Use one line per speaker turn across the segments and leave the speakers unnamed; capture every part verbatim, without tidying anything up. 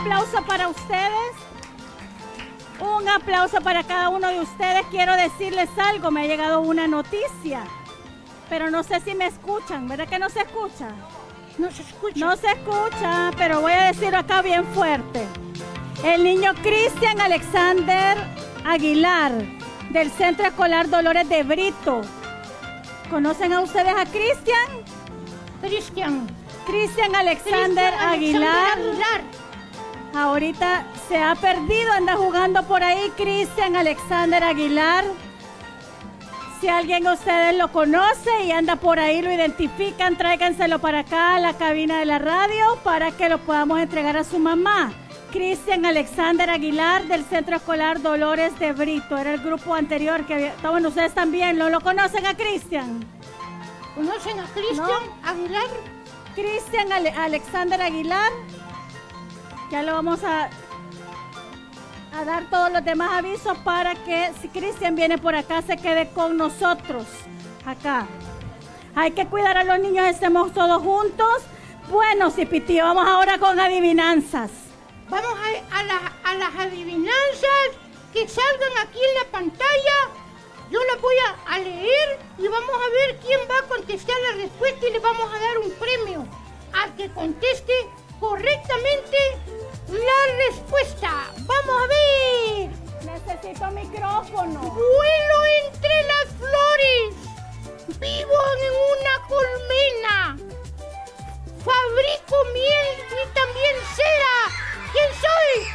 aplauso para ustedes. Un aplauso para cada uno de ustedes. Quiero decirles algo, me ha llegado una noticia, pero no sé si me escuchan, ¿verdad que no se escucha?
No se escucha.
No se escucha, pero voy a decirlo acá bien fuerte. El niño Cristian Alexander Aguilar, del Centro Escolar Dolores de Brito. ¿Conocen a ustedes a Cristian?
Cristian.
Cristian Alexander Aguilar.
Aguilar.
Ahorita se ha perdido, anda jugando por ahí Cristian Alexander Aguilar. Si alguien de ustedes lo conoce y anda por ahí, lo identifican, tráiganselo para acá a la cabina de la radio para que lo podamos entregar a su mamá. Cristian Alexander Aguilar, del Centro Escolar Dolores de Brito. Era el grupo anterior que había. Bueno, ustedes también, ¿lo, lo conocen a Cristian?
¿Conocen a Cristian
¿No?
Aguilar?
Cristian Ale- Alexander Aguilar. Ya lo vamos a, a dar todos los demás avisos para que si Cristian viene por acá se quede con nosotros acá. Hay que cuidar a los niños, estemos todos juntos. Bueno, Cipitío, vamos ahora con adivinanzas.
Vamos a, a, la- a las adivinanzas que salgan aquí en la pantalla. Yo las voy a, a leer y vamos a ver quién va a contestar la respuesta y le vamos a dar un premio al que conteste correctamente la respuesta. Vamos a ver.
Necesito micrófono.
Vuelo entre las flores. Vivo en una colmena. Fabrico miel y también cera. ¿Quién soy?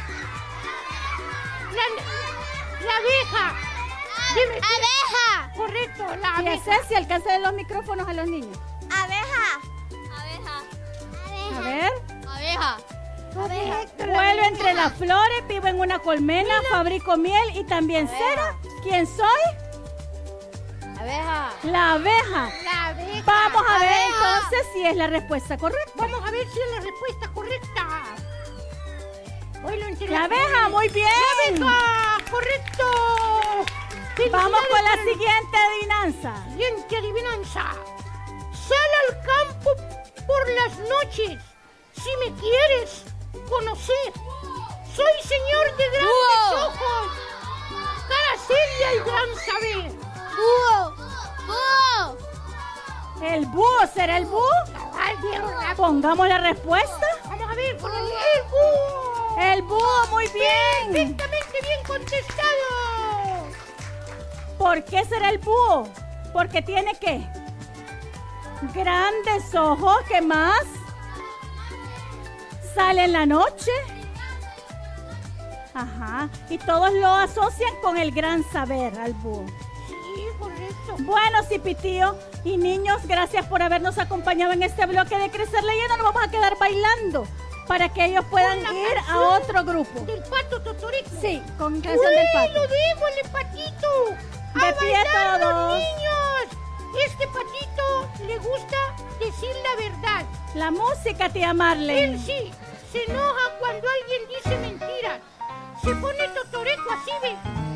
La, la abeja. Dime,
¡Abeja!
correcto, la
Y
abeja.
ese si alcanza los micrófonos a los niños.
¡Abeja! ¡Abeja!
A ver.
¡Abeja!
Correcto, la
Vuelo
abeja.
entre las flores, vivo en una colmena, fabrico miel y también cera. ¿Quién soy?
¡Abeja!
La abeja.
La abeja.
Vamos a ver
Abeja.
entonces si es la respuesta correcta.
Vamos a ver si es la respuesta correcta. Vuelo entre
La
las
abeja,
flores.
muy bien.
¡La abeja! ¡Correcto!
Vamos con la
Felicidades
siguiente adivinanza.
para- Siguiente adivinanza. Sal al campo por las noches. Si me quieres conocer. Soy señor de grandes
¡Búho!
ojos. Cara seria y gran saber.
¡Búho! ¡Búho!
¿El búho será el búho?
Ay, viejo rápido.
Pongamos la respuesta.
Vamos a ver, por el el búho.
El búho, muy bien.
Perfectamente bien contestado.
¿Por qué será el búho? Porque tiene ¿qué? Grandes ojos, ¿qué más? Sale en la noche. Ajá. Y todos lo asocian con el gran saber al búho.
Sí, correcto.
Bueno, Cipitío y niños, gracias por habernos acompañado en este bloque de Crecer Leyendo. Nos vamos a quedar bailando para que ellos puedan
Con la
ir a
canción
otro grupo.
Del pato Totorito.
Sí, con canción del
¡Uy, lo
pato.
démosle, patito! ¡A
De pie
bailar
todos.
los niños! Este patito le gusta decir la verdad.
La música, tía
Él
Marlene.
sí, se enoja cuando alguien dice mentiras. Se pone totoreco así, ¿ves?